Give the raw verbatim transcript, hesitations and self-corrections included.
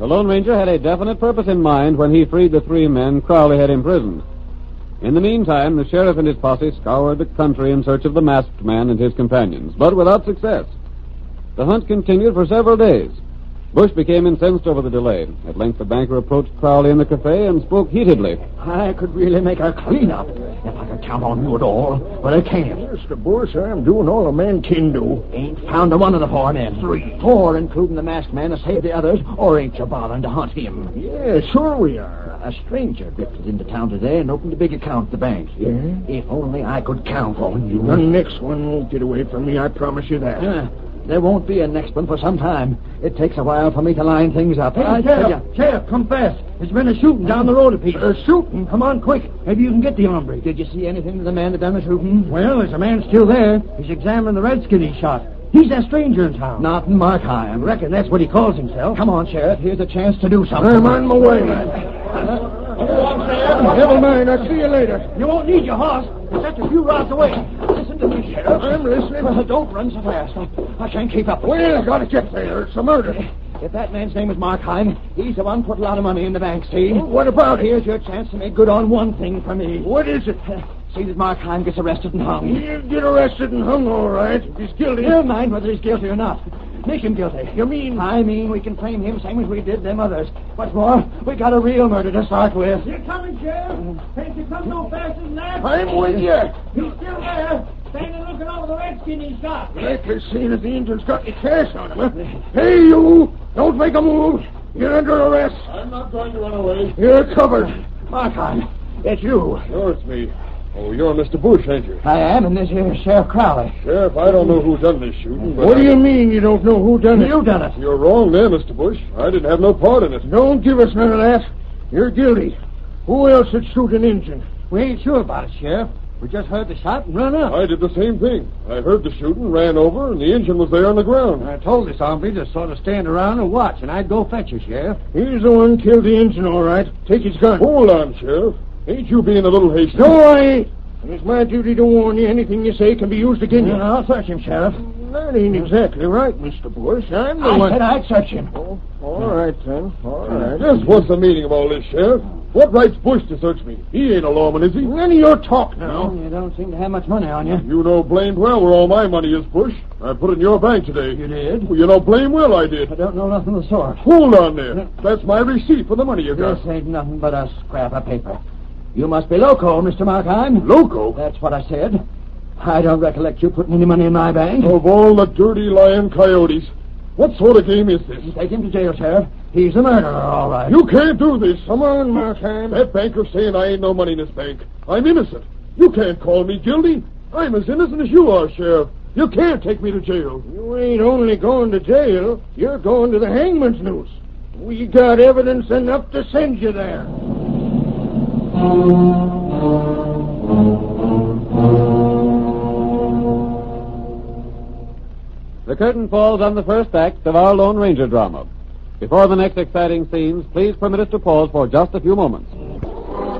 The Lone Ranger had a definite purpose in mind when he freed the three men Crowley had imprisoned. In the meantime, the sheriff and his posse scoured the country in search of the masked man and his companions, but without success. The hunt continued for several days. Bush became incensed over the delay. At length, the banker approached Crowley in the cafe and spoke heatedly. I could really make a clean-up if I could count on you at all, but I can't. Mister Bush, I'm doing all a man can do. Ain't found a one of the four men. Three. Four, including the masked man, to save the others, or ain't you bothering to hunt him? Yeah, sure we are. A stranger drifted into town today and opened a big account at the bank. Yeah? If only I could count on you. The next one won't get away from me, I promise you that. Uh, there won't be a next one for some time. It takes a while for me to line things up. Hey, I Sheriff, tell you. Sheriff, come fast. There's been a shooting down the road a piece. Uh, shooting? Come on, quick. Maybe you can get the hombre. Did you see anything of the man that done the shooting? Well, there's a man still there. He's examining the redskin he shot. He's that stranger in town. Not in Markheim. Reckon that's what he calls himself. Come on, Sheriff. Here's a chance to do something. I'm on my way, man. Never mind, I'll see you later. You won't need your horse. It's just a few rods away. Listen to me, Sheriff. I'm listening. Well, don't run so fast. I, I can't keep up. Well, I gotta get there. It's a murder. If that man's name is Markheim, he's the one put a lot of money in the bank, see? Well, what about it? Here's your chance to make good on one thing for me. What is it? See that Markheim gets arrested and hung. He'll get arrested and hung, all right. If he's guilty. Never mind whether he's guilty or not. Make him guilty. You mean? I mean we can frame him same as we did them others. What's more, we got a real murder to start with. You're coming, Sheriff. Can't you come no faster than that? I'm with you. He's still there, standing looking over the redskin he shot. Likely seeing if the Indian's got any cash on him. Huh? Hey, you! Don't make a move. You're under arrest. I'm not going to run away. You're covered. Markheim, it's you. Sure, it's me. Oh, you're Mister Bush, ain't you? I am, and this here is Sheriff Crowley. Sheriff, I don't know who done this shooting, but... What do I... you mean you don't know who done it? You done it. You're wrong there, Mister Bush. I didn't have no part in it. Don't give us none of that. You're guilty. Who else would shoot an Injun? We ain't sure about it, Sheriff. We just heard the shot and run up. I did the same thing. I heard the shooting, ran over, and the engine was there on the ground. I told this hombre to sort of stand around and watch, and I'd go fetch you, Sheriff. He's the one killed the Injun, all right. Take his gun. Hold on, Sheriff. Ain't you being a little hasty? No, I ain't. And it's my duty to warn you. Anything you say can be used against you. I'll search him, Sheriff. That ain't exactly right, Mister Bush. I'm the I one... said I'd search him. Oh, all right, then. All right. Just what's the meaning of all this, Sheriff? What right's Bush to search me? He ain't a lawman, is he? None of your talk now. You don't seem to have much money on you. You know blamed well where all my money is, Bush. I put it in your bank today. You did? Well, you know blame well I did. I don't know nothing of the sort. Hold on there. That's my receipt for the money you got. This ain't nothing but a scrap of paper. You must be loco, Mister Markheim. Loco? That's what I said. I don't recollect you putting any money in my bank. Of all the dirty lying coyotes. What sort of game is this? Take him to jail, Sheriff. He's a murderer, all right. You can't do this. Come on, Markheim. That banker's saying I ain't no money in this bank. I'm innocent. You can't call me guilty. I'm as innocent as you are, Sheriff. You can't take me to jail. You ain't only going to jail. You're going to the hangman's noose. We got evidence enough to send you there. The curtain falls on the first act of our Lone Ranger drama. Before the next exciting scenes, please permit us to pause for just a few moments.